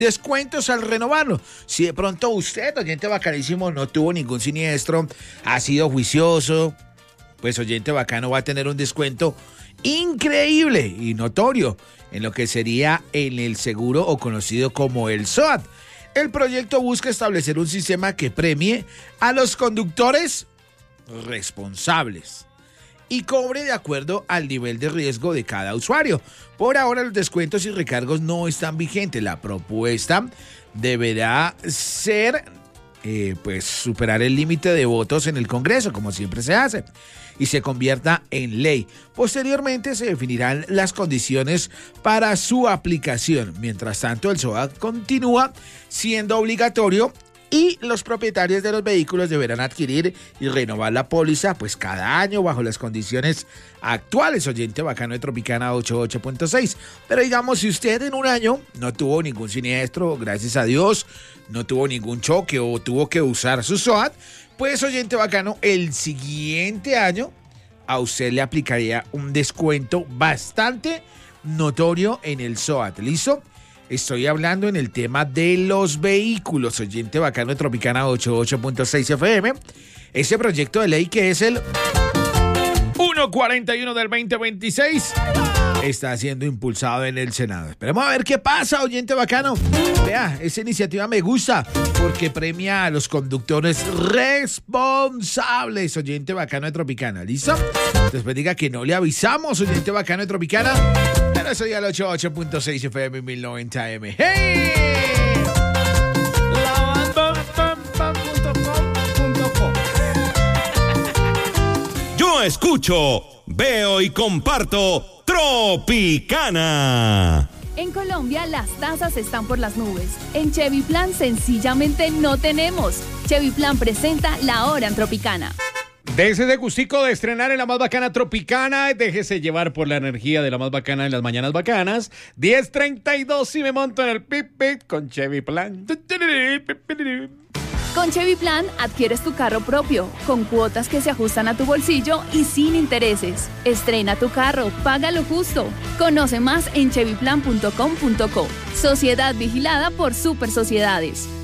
descuentos al renovarlo. Si de pronto usted, oyente bacanísimo, no tuvo ningún siniestro, ha sido juicioso, pues oyente bacano va a tener un descuento increíble y notorio en lo que sería en el seguro o conocido como el SOAT. El proyecto busca establecer un sistema que premie a los conductores responsables y cobre de acuerdo al nivel de riesgo de cada usuario. Por ahora los descuentos y recargos no están vigentes. La propuesta deberá ser pues superar el límite de votos en el Congreso, como siempre se hace, y se convierta en ley. Posteriormente se definirán las condiciones para su aplicación. Mientras tanto, el SOAT continúa siendo obligatorio y los propietarios de los vehículos deberán adquirir y renovar la póliza pues cada año bajo las condiciones actuales. Oyente bacano de Tropicana 88.6. Pero digamos, si usted en un año no tuvo ningún siniestro, gracias a Dios, no tuvo ningún choque o tuvo que usar su SOAT, pues oyente bacano, el siguiente año a usted le aplicaría un descuento bastante notorio en el SOAT. ¿Listo? Estoy hablando en el tema de los vehículos, oyente bacano de Tropicana 88.6 FM. Ese proyecto de ley que es el 141 del 2026 está siendo impulsado en el Senado. Esperemos a ver qué pasa, oyente bacano. Vea, esa iniciativa me gusta porque premia a los conductores responsables, oyente bacano de Tropicana. ¿Listo? Después diga que no le avisamos, oyente bacano de Tropicana. Pero soy al 88.6 FM 1090M. ¡Hey! Yo escucho, veo y comparto Tropicana. En Colombia las tasas están por las nubes. En Chevy Plan sencillamente no tenemos. Chevy Plan presenta La Hora en Tropicana. Déjese de gustico de estrenar en la más bacana Tropicana. Déjese llevar por la energía de la más bacana en las mañanas bacanas. 10:32 y me monto en el pip con Chevy Plan. Con Chevy Plan adquieres tu carro propio, con cuotas que se ajustan a tu bolsillo y sin intereses. Estrena tu carro, paga lo justo. Conoce más en chevyplan.com.co. Sociedad vigilada por Super Sociedades.